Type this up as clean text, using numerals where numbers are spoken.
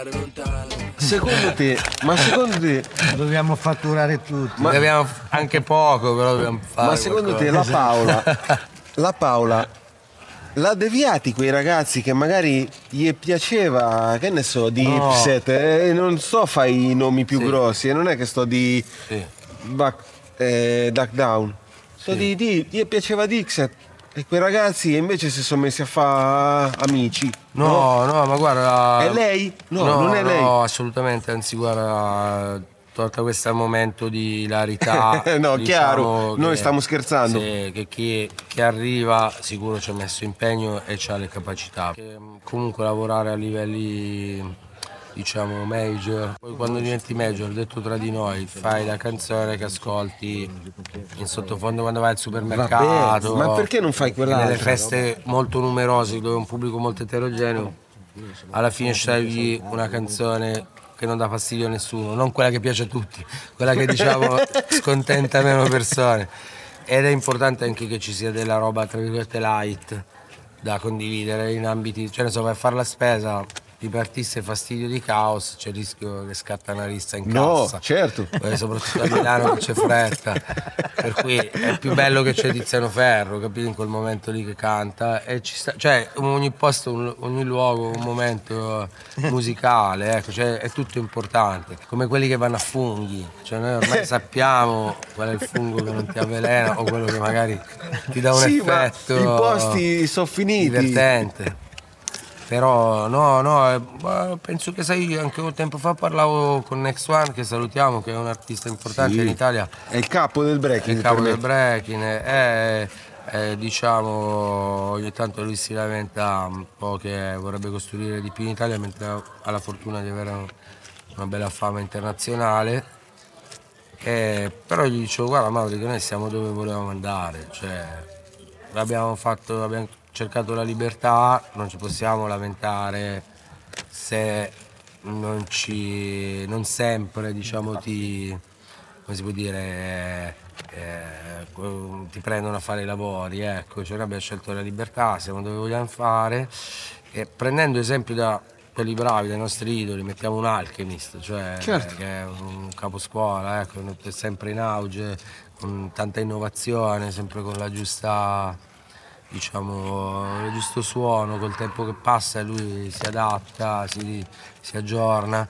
Secondo te, Dobbiamo fatturare tutti. Dobbiamo anche poco, però dobbiamo fare. ma secondo te la Paola l'ha deviati quei ragazzi che magari gli piaceva, che ne so, di No. Ipset, non sto a fare i nomi più Sì. grossi, non è che sto di Sì. Duck Down, sto gli piaceva Dixet e quei ragazzi invece si sono messi a fare amici. No, ma guarda. È lei? No, non è lei. No, assolutamente, anzi, guarda, tolta questo momento di ilarità. No, diciamo chiaro, noi stiamo scherzando. Sì, che chi arriva sicuro ci ha messo impegno e ha le capacità. Che, comunque lavorare a livelli, diciamo, major. Poi quando diventi major, detto tra di noi, fai la canzone che ascolti in sottofondo quando vai al supermercato. Vabbè, ma perché non fai quell'altra? Nelle feste molto numerose dove è un pubblico molto eterogeneo, alla fine scegli una canzone che non dà fastidio a nessuno, non quella che piace a tutti, quella che diciamo scontenta meno persone. Ed è importante anche che ci sia della roba tra virgolette light da condividere in ambiti, cioè ne so, vai a fare la spesa, ti partisse fastidio di caos, c'è il rischio che scatta una rissa in No, cassa. certo. Poi soprattutto a Milano che c'è fretta, per cui è più bello che c'è Tiziano Ferro, capito, in quel momento lì che canta, e ci sta, cioè ogni posto, ogni luogo, un momento musicale, ecco, cioè è tutto importante, come quelli che vanno a funghi, cioè noi ormai sappiamo qual è il fungo che non ti avvelena o quello che magari ti dà un Sì, effetto ma i posti sono finiti. divertente. Però no, penso che sai, anche un tempo fa parlavo con Next One, che salutiamo, che è un artista importante Sì, in Italia. è il capo del breaking. Il capo per me. del breaking, diciamo, ogni tanto lui si lamenta un po' che vorrebbe costruire di più in Italia, mentre ha la fortuna di avere una bella fama internazionale. Però gli dicevo, guarda Mauro, che noi siamo dove volevamo andare, cioè abbiamo cercato la libertà, non ci possiamo lamentare se non sempre, diciamo, come si può dire, ti prendono a fare i lavori, ecco, cioè noi abbiamo scelto la libertà, siamo dove vogliamo fare, e prendendo esempio da quelli bravi, dai nostri idoli, mettiamo un Alchemist, cioè Certo. che è un caposcuola, ecco, è sempre in auge, con tanta innovazione, sempre con la giusta, diciamo, il giusto suono, col tempo che passa lui si adatta, si aggiorna.